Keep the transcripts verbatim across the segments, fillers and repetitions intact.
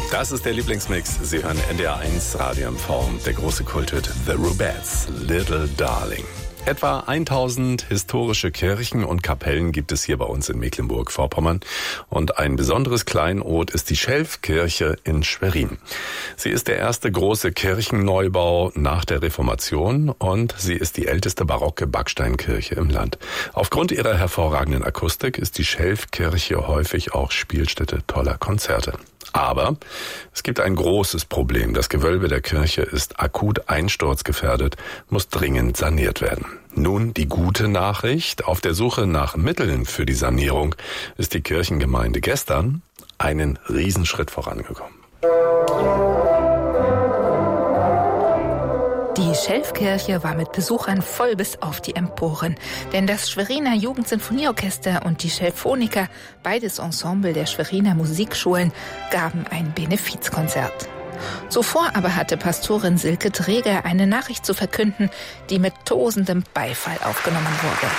Das ist der Lieblingsmix. Sie hören N D R eins Radio M V. Der große Kulthit The Rubettes, Little Darling. Etwa tausend historische Kirchen und Kapellen gibt es hier bei uns in Mecklenburg-Vorpommern. Und ein besonderes Kleinod ist die Schelfkirche in Schwerin. Sie ist der erste große Kirchenneubau nach der Reformation und sie ist die älteste barocke Backsteinkirche im Land. Aufgrund ihrer hervorragenden Akustik ist die Schelfkirche häufig auch Spielstätte toller Konzerte. Aber es gibt ein großes Problem. Das Gewölbe der Kirche ist akut einsturzgefährdet, muss dringend saniert werden. Nun die gute Nachricht. Auf der Suche nach Mitteln für die Sanierung ist die Kirchengemeinde gestern einen Riesenschritt vorangekommen. Die Schelfkirche war mit Besuchern voll bis auf die Emporen. Denn das Schweriner Jugendsinfonieorchester und die Schelfoniker, beides Ensemble der Schweriner Musikschulen, gaben ein Benefizkonzert. Zuvor aber hatte Pastorin Silke Träger eine Nachricht zu verkünden, die mit tosendem Beifall aufgenommen wurde.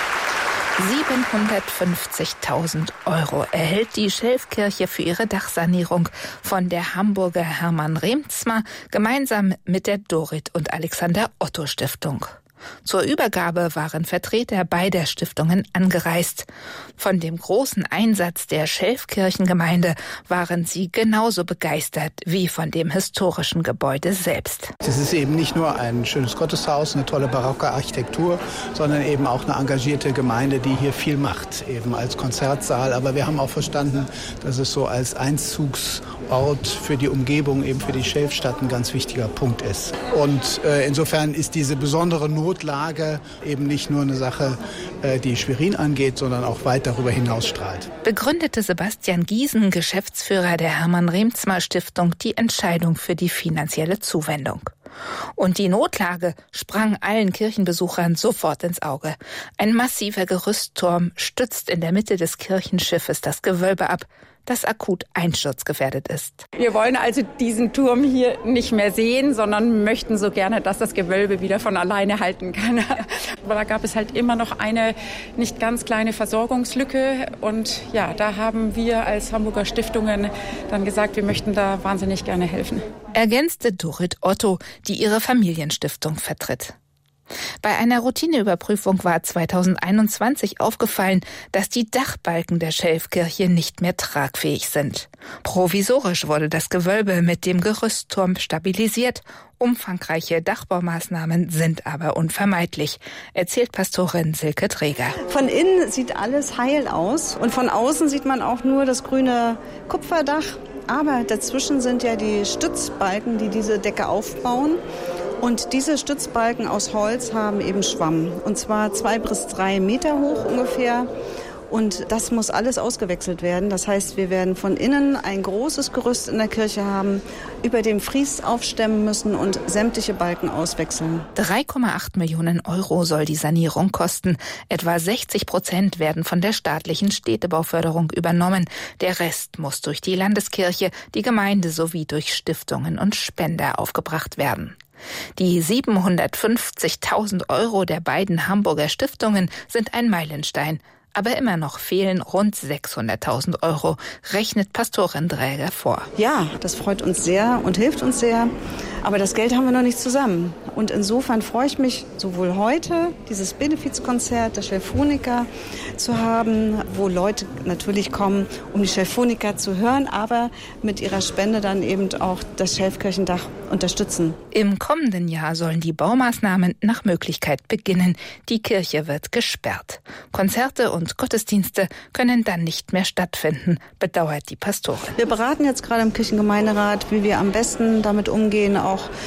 siebenhundertfünfzigtausend Euro erhält die Schelfkirche für ihre Dachsanierung von der Hamburger Hermann Remzma gemeinsam mit der Dorit und Alexander Otto Stiftung. Zur Übergabe waren Vertreter beider Stiftungen angereist. Von dem großen Einsatz der Schelfkirchengemeinde waren sie genauso begeistert wie von dem historischen Gebäude selbst. Es ist eben nicht nur ein schönes Gotteshaus, eine tolle barocke Architektur, sondern eben auch eine engagierte Gemeinde, die hier viel macht, eben als Konzertsaal. Aber wir haben auch verstanden, dass es so als Einzugsort für die Umgebung, eben für die Schelfstadt, ein ganz wichtiger Punkt ist. Und äh, insofern ist diese besondere Not Notlage eben nicht nur eine Sache, die Schwerin angeht, sondern auch weit darüber hinaus strahlt. Begründete Sebastian Giesen, Geschäftsführer der Hermann Remzma Stiftung, die Entscheidung für die finanzielle Zuwendung. Und die Notlage sprang allen Kirchenbesuchern sofort ins Auge. Ein massiver Gerüstturm stützt in der Mitte des Kirchenschiffes das Gewölbe ab, das akut einsturzgefährdet ist. Wir wollen also diesen Turm hier nicht mehr sehen, sondern möchten so gerne, dass das Gewölbe wieder von alleine halten kann. Aber da gab es halt immer noch eine nicht ganz kleine Versorgungslücke. Und ja, da haben wir als Hamburger Stiftungen dann gesagt, wir möchten da wahnsinnig gerne helfen. Ergänzte Dorit Otto, die ihre Familienstiftung vertritt. Bei einer Routineüberprüfung war zweitausendeinundzwanzig aufgefallen, dass die Dachbalken der Schelfkirche nicht mehr tragfähig sind. Provisorisch wurde das Gewölbe mit dem Gerüstturm stabilisiert. Umfangreiche Dachbaumaßnahmen sind aber unvermeidlich, erzählt Pastorin Silke Träger. Von innen sieht alles heil aus und von außen sieht man auch nur das grüne Kupferdach. Aber dazwischen sind ja die Stützbalken, die diese Decke aufbauen. Und diese Stützbalken aus Holz haben eben Schwamm. Und zwar zwei bis drei Meter hoch ungefähr. Und das muss alles ausgewechselt werden. Das heißt, wir werden von innen ein großes Gerüst in der Kirche haben, über dem Fries aufstemmen müssen und sämtliche Balken auswechseln. drei Komma acht Millionen Euro soll die Sanierung kosten. Etwa sechzig Prozent werden von der staatlichen Städtebauförderung übernommen. Der Rest muss durch die Landeskirche, die Gemeinde sowie durch Stiftungen und Spender aufgebracht werden. Die siebenhundertfünfzigtausend Euro der beiden Hamburger Stiftungen sind ein Meilenstein. Aber immer noch fehlen rund sechshunderttausend Euro, rechnet Pastorin Träger vor. Ja, das freut uns sehr und hilft uns sehr. Aber das Geld haben wir noch nicht zusammen. Und insofern freue ich mich, sowohl heute dieses Benefizkonzert der Schelfoniker zu haben, wo Leute natürlich kommen, um die Schelfoniker zu hören, aber mit ihrer Spende dann eben auch das Schelfkirchendach unterstützen. Im kommenden Jahr sollen die Baumaßnahmen nach Möglichkeit beginnen. Die Kirche wird gesperrt. Konzerte und Gottesdienste können dann nicht mehr stattfinden, bedauert die Pastorin. Wir beraten jetzt gerade im Kirchengemeinderat, wie wir am besten damit umgehen, auch